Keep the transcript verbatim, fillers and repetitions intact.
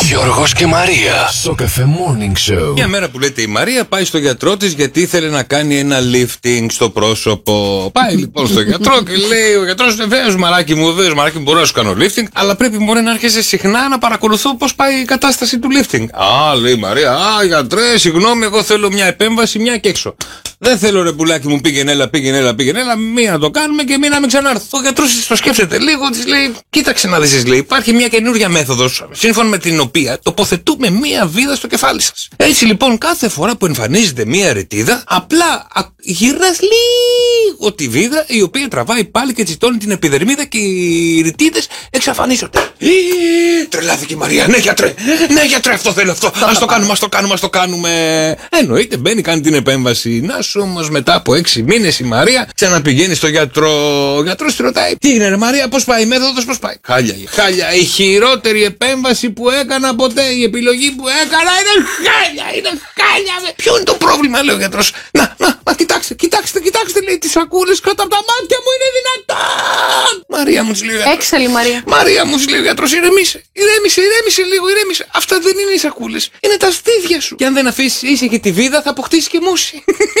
Γιώργος και Μαρία. Σοκαφέ Morning Show. Μια μέρα που λέτε η Μαρία πάει στο γιατρό της γιατί ήθελε να κάνει ένα lifting στο πρόσωπο. Πάει λοιπόν στο γιατρό και λέει ο γιατρός: βεβαίως μαράκι μου, βεβαίως μαράκι μου, μπορώ να σου κάνω lifting, αλλά πρέπει μόνο να έρχεσαι συχνά να παρακολουθώ πώς πάει η κατάσταση του lifting. Α, λέει η Μαρία, α, γιατρέ, συγγνώμη, εγώ θέλω μια επέμβαση, μια και έξω. Δεν θέλω ρε πουλάκι μου, πήγαινε, έλα, πήγαινε, έλα, πήγαινε, έλα, μία να το κάνουμε και μία να μην ξανάρθω. Ο γιατρός το σκέφτεται λίγο, της λέει: κοίταξε να δεις, λέει, υπάρχει μια καινούργια μέθοδος, σύμφωνα με την οποία τοποθετούμε μία βίδα στο κεφάλι σας. Έτσι λοιπόν, κάθε φορά που εμφανίζεται μία ρετίδα, απλά γυρνάς λίγο τη βίδα, η οποία τραβάει πάλι και τσιτώνει την επιδερμίδα και οι ρετίδες εξαφανίζονται. Τρελάθηκε η Μαρία. Ναι, γιατρέ, ναι, γιατρέ, αυτό θέλω, αυτό. Ας το κάνουμε, ας το κάνουμε, ας το κάνουμε. Εννοείται, μπαίνει, κάνει την επέμβαση. Να σου όμως μετά από έξι μήνες η Μαρία ξαναπηγαίνει στο γιατρό. Ο γιατρός τη ρωτάει: τι είναι, ρε Μαρία, πώς πάει η μέθοδος, πώς πάει. Χάλια, χάλια. Η χειρότερη επέμβαση που έκανα ποτέ. Η επιλογή που έκανα είναι χάλια, είναι χάλια. Ποιο είναι το πρόβλημα, λέει ο γιατρός. Να, να, να, κοιτάξτε, κοιτάξτε, κοιτάξτε, λέει, τις σακούλες κάτω από τα μάτια μου είναι δυνατόν. Μαρία μου, της λέει ο γιατρός. Έξαλλη Μαρία. Μαρία μου, της λέει ο γιατρός, ηρεμήσε, ηρέμησε, ηρέμησε λίγο, ηρέμησε. Αυτά δεν είναι οι σακούλες, είναι τα στήθια σου. Και αν δεν αφήσεις ήσυχη τη βίδα, θα αποκτήσει και μousse.